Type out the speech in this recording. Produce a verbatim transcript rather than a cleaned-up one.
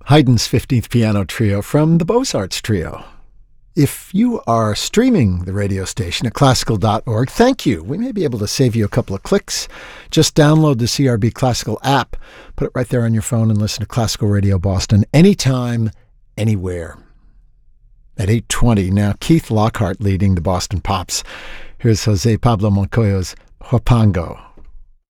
Haydn's fifteenth Piano Trio from the Beaux-Arts Trio. If you are streaming the radio station at classical dot org, thank you. We may be able to save you a couple of clicks. Just download the C R B Classical app, put it right there on your phone, and listen to Classical Radio Boston anytime, anywhere. At eight twenty, now Keith Lockhart leading the Boston Pops. Here's Jose Pablo Moncayo's Huapango.